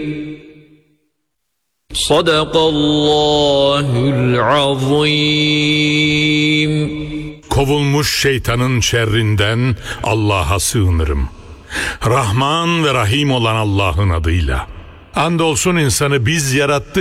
Sadakallahul azim. Kovulmuş şeytanın şerrinden Allah'a sığınırım. Rahman ve Rahim olan Allah'ın adıyla. Andolsun insanı biz yarattık.